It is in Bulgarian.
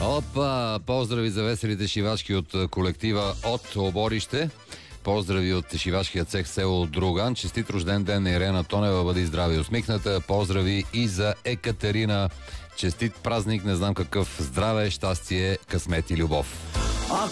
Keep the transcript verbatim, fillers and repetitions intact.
Опа! Поздрави за веселите шивачки от колектива от Оборище. Поздрави от шивашкия цех село Друган. Честит рожден ден на Ирена Тонева. Бъди здрави и усмихната. Поздрави и за Екатерина. Честит празник, не знам какъв. Здраве, щастие, късмет и любов.